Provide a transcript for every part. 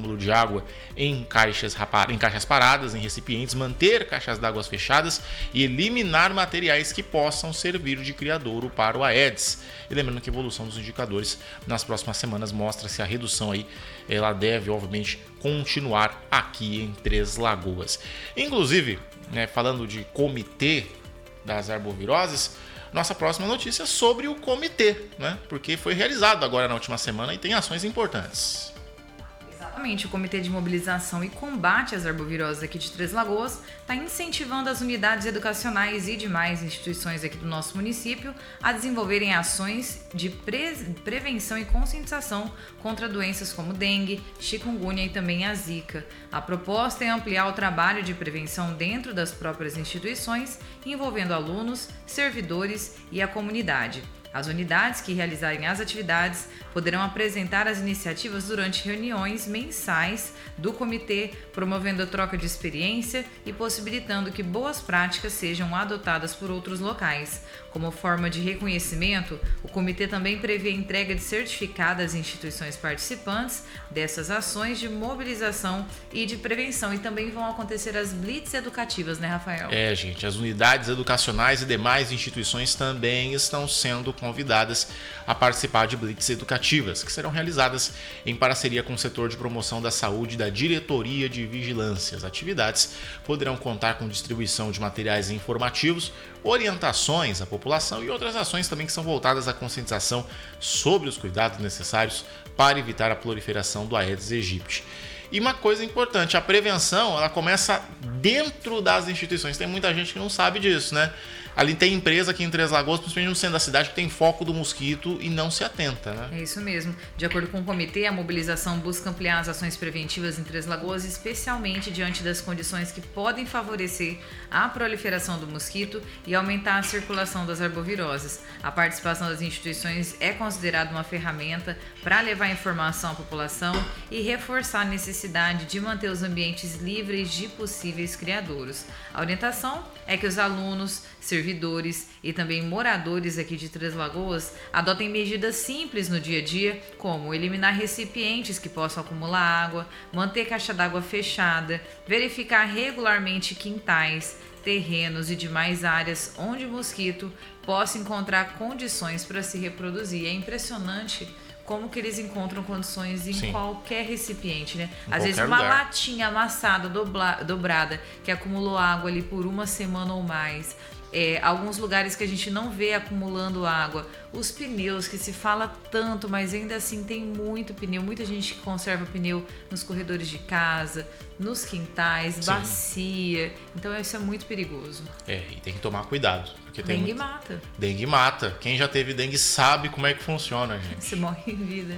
acúmulo de água em caixas paradas, em recipientes, manter caixas d'água fechadas e eliminar materiais que possam servir de criadouro para o Aedes. E lembrando que a evolução dos indicadores nas próximas semanas mostra se a redução aí ela deve, obviamente, continuar aqui em Três Lagoas. Inclusive, falando de comitê das arboviroses, nossa próxima notícia é sobre o comitê, porque foi realizado agora na última semana e tem ações importantes. Exatamente, o Comitê de Mobilização e Combate às Arboviroses aqui de Três Lagoas está incentivando as unidades educacionais e demais instituições aqui do nosso município a desenvolverem ações de prevenção e conscientização contra doenças como dengue, chikungunya e também a zika. A proposta é ampliar o trabalho de prevenção dentro das próprias instituições, envolvendo alunos, servidores e a comunidade. As unidades que realizarem as atividades poderão apresentar as iniciativas durante reuniões mensais do comitê, promovendo a troca de experiência e possibilitando que boas práticas sejam adotadas por outros locais. Como forma de reconhecimento, o comitê também prevê a entrega de certificado às instituições participantes dessas ações de mobilização e de prevenção. E também vão acontecer as blitz educativas, né, Rafael? Gente, as unidades educacionais e demais instituições também estão sendo convidadas a participar de blitz educativas, que serão realizadas em parceria com o setor de promoção da saúde da Diretoria de Vigilância. As atividades poderão contar com distribuição de materiais informativos, orientações à população e outras ações também que são voltadas à conscientização sobre os cuidados necessários para evitar a proliferação do Aedes aegypti. E uma coisa importante, a prevenção ela começa dentro das instituições. Tem muita gente que não sabe disso, Ali tem empresa aqui em Três Lagoas, principalmente no centro da cidade, que tem foco do mosquito e não se atenta, É isso mesmo. De acordo com o comitê, a mobilização busca ampliar as ações preventivas em Três Lagoas, especialmente diante das condições que podem favorecer a proliferação do mosquito e aumentar a circulação das arboviroses. A participação das instituições é considerada uma ferramenta para levar informação à população e reforçar a necessidade de manter os ambientes livres de possíveis criadouros. A orientação é que os alunos, servidores e também moradores aqui de Três Lagoas adotem medidas simples no dia a dia, como eliminar recipientes que possam acumular água, manter caixa d'água fechada, verificar regularmente quintais, terrenos e demais áreas onde o mosquito possa encontrar condições para se reproduzir. É impressionante como que eles encontram condições em qualquer recipiente, Às vezes uma latinha amassada, dobrada, que acumulou água ali por uma semana ou mais. Alguns lugares que a gente não vê acumulando água, os pneus que se fala tanto, mas ainda assim tem muito pneu, muita gente que conserva pneu nos corredores de casa, nos quintais, bacia, então isso é muito perigoso. E tem que tomar cuidado, porque dengue mata. Dengue mata, quem já teve dengue sabe como é que funciona, gente. Você morre em vida.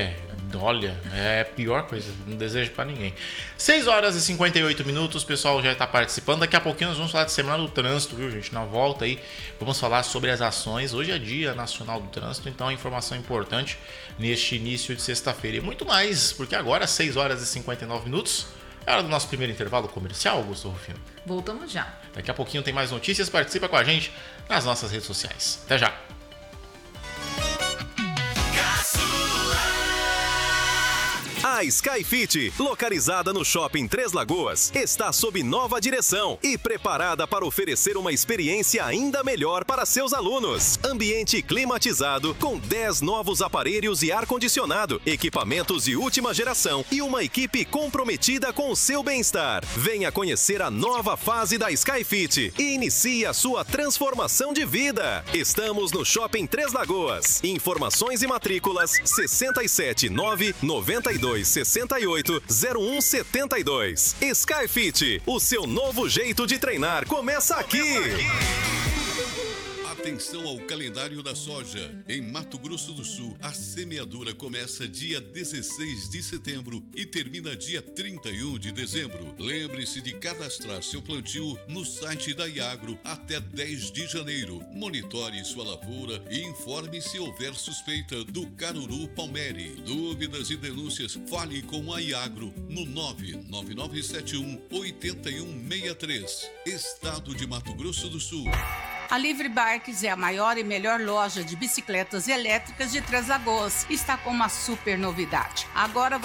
Olha, é a pior coisa, não desejo pra ninguém. 6h58, o pessoal já tá participando. Daqui a pouquinho nós vamos falar de Semana do Trânsito, viu, gente? Na volta aí, vamos falar sobre as ações. Hoje é Dia Nacional do Trânsito, então é informação importante neste início de sexta-feira. E muito mais, porque agora, 6h59, é hora do nosso primeiro intervalo comercial, Augusto Rufino. Voltamos já. Daqui a pouquinho tem mais notícias, participa com a gente nas nossas redes sociais. Até já! A Skyfit, localizada no Shopping Três Lagoas, está sob nova direção e preparada para oferecer uma experiência ainda melhor para seus alunos. Ambiente climatizado, com 10 novos aparelhos e ar-condicionado, equipamentos de última geração e uma equipe comprometida com o seu bem-estar. Venha conhecer a nova fase da Skyfit e inicie a sua transformação de vida. Estamos no Shopping Três Lagoas. Informações e matrículas 67992680172. Skyfit, o seu novo jeito de treinar começa aqui. Atenção ao calendário da soja. Em Mato Grosso do Sul, a semeadura começa dia 16 de setembro e termina dia 31 de dezembro. Lembre-se de cadastrar seu plantio no site da Iagro até 10 de janeiro. Monitore sua lavoura e informe se houver suspeita do caruru palmeri. Dúvidas e denúncias, fale com a Iagro no 99971-8163. Estado de Mato Grosso do Sul. A Livre Bikes é a maior e melhor loja de bicicletas elétricas de Três Lagoas. Está com uma super novidade. Agora